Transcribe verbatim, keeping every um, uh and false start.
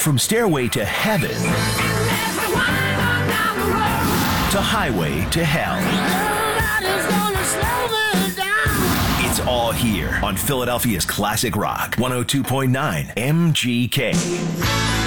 From Stairway to Heaven to Highway to Hell. It's all here on Philadelphia's Classic Rock, one oh two point nine M G K.